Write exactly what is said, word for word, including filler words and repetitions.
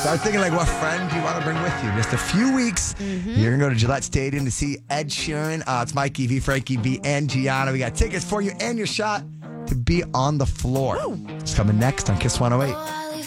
Start thinking like, what friend do you want to bring with you? Just a few weeks, mm-hmm. you're going to go to Gillette Stadium to see Ed Sheeran. Uh, it's Mikey V, Frankie B, and Gianna. We got tickets for you and your shot to be on the floor. Woo. It's coming next on Kiss one oh eight.